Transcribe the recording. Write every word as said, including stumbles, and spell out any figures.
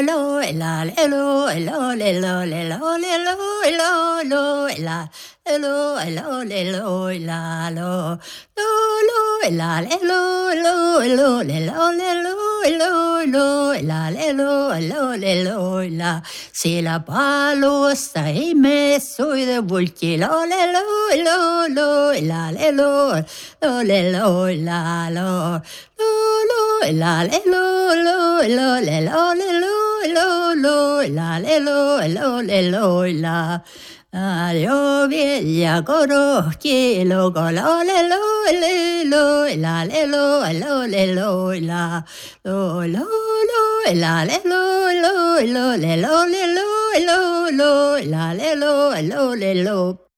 lo la lo lo lo lo lo lo lo la lo lo lo la lo lo la lo lo lo lo lo lo la lo lo lo la si la palo stai messo de volti lo lo lo lo la lo lo lo la lo lo la lo lo lo lo lo lo la le lo lo le lo la io veglia corocchi lo lo le lo le lo la le lo lo le lo la lo lo lo la le lo lo lo le lo le lo lo lo la le lo lo le lo